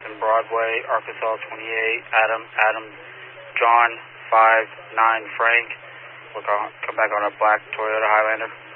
Broadway, Arkansas 28, Adam, John 59 Frank. We'll come back on a black Toyota Highlander.